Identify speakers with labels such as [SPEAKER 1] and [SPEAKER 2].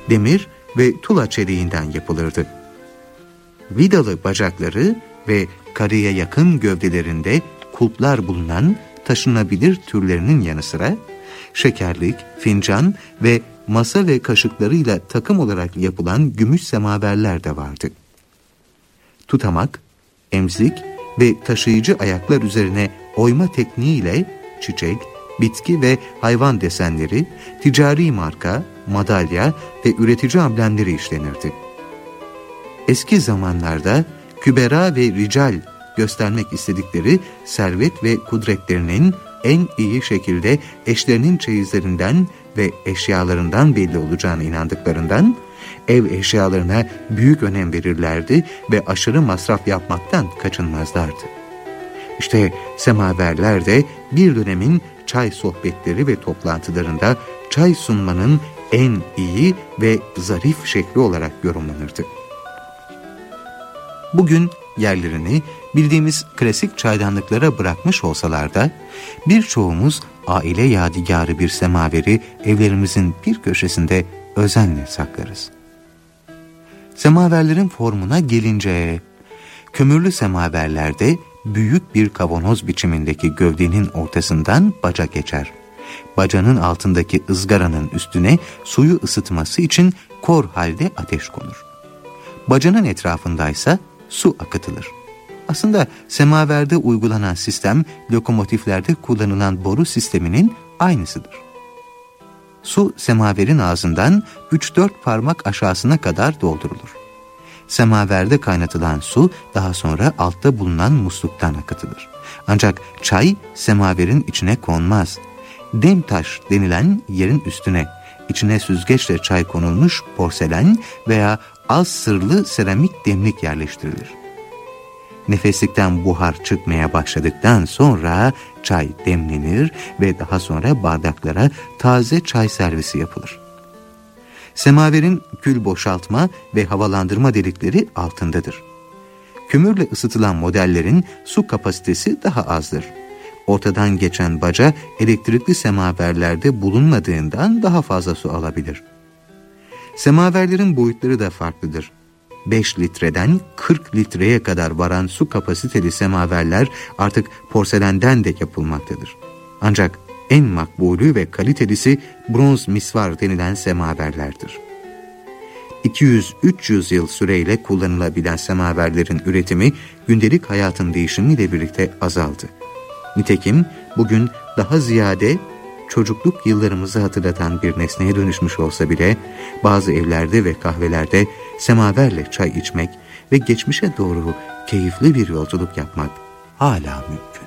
[SPEAKER 1] demir ve tuğla çeliğinden yapılırdı. Vidalı bacakları ve karıya yakın gövdelerinde kulplar bulunan taşınabilir türlerinin yanı sıra şekerlik, fincan ve masa ve kaşıklarıyla takım olarak yapılan gümüş semaverler de vardı. Tutamak, emzik ve taşıyıcı ayaklar üzerine oyma tekniğiyle çiçek, bitki ve hayvan desenleri, ticari marka, madalya ve üretici amblemleri işlenirdi. Eski zamanlarda kübera ve rical göstermek istedikleri servet ve kudretlerinin en iyi şekilde eşlerinin çeyizlerinden ve eşyalarından belli olacağına inandıklarından ev eşyalarına büyük önem verirlerdi ve aşırı masraf yapmaktan kaçınmazlardı. İşte semaverler de bir dönemin çay sohbetleri ve toplantılarında çay sunmanın en iyi ve zarif şekli olarak yorumlanırdı. Bugün yerlerini bildiğimiz klasik çaydanlıklara bırakmış olsalar da birçoğumuz aile yadigarı bir semaveri evlerimizin bir köşesinde özenle saklarız. Semaverlerin formuna gelince, kömürlü semaverlerde büyük bir kavanoz biçimindeki gövdenin ortasından baca geçer. Bacanın altındaki ızgaranın üstüne suyu ısıtması için kor halde ateş konur. Bacanın etrafındaysa su akıtılır. Aslında semaverde uygulanan sistem, lokomotiflerde kullanılan boru sisteminin aynısıdır. Su semaverin ağzından 3-4 parmak aşağısına kadar doldurulur. Semaverde kaynatılan su daha sonra altta bulunan musluktan akıtılır. Ancak çay semaverin içine konmaz. Demtaş denilen yerin üstüne, içine süzgeçle çay konulmuş porselen veya az sırlı seramik demlik yerleştirilir. Nefeslikten buhar çıkmaya başladıktan sonra çay demlenir ve daha sonra bardaklara taze çay servisi yapılır. Semaverin kül boşaltma ve havalandırma delikleri altındadır. Kömürle ısıtılan modellerin su kapasitesi daha azdır. Ortadan geçen baca elektrikli semaverlerde bulunmadığından daha fazla su alabilir. Semaverlerin boyutları da farklıdır. 5 litreden 40 litreye kadar varan su kapasiteli semaverler artık porselenden de yapılmaktadır. Ancak en makbulü ve kalitelisi bronz misvar denilen semaverlerdir. 200-300 yıl süreyle kullanılabilen semaverlerin üretimi gündelik hayatın değişimiyle birlikte azaldı. Nitekim bugün daha ziyade çocukluk yıllarımızı hatırlatan bir nesneye dönüşmüş olsa bile bazı evlerde ve kahvelerde semaverle çay içmek ve geçmişe doğru keyifli bir yolculuk yapmak hala mümkün.